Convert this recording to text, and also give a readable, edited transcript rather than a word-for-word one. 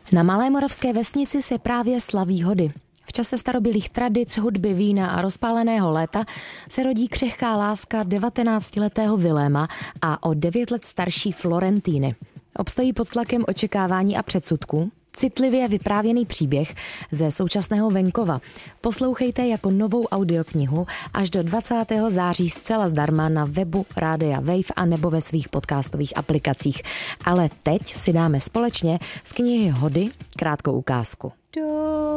Na malé moravské vesnici se právě slaví hody. V čase starobylých tradic, hudby, vína a rozpáleného léta se rodí křehká láska 19letého Viléma a o 9 let starší Florentíny. Obstojí pod tlakem očekávání a předsudků. Citlivě vyprávěný příběh ze současného venkova. Poslouchejte jako novou audioknihu až do 20. září zcela zdarma na webu Rádia Wave a nebo ve svých podcastových aplikacích. Ale teď si dáme společně z knihy Hody krátkou ukázku.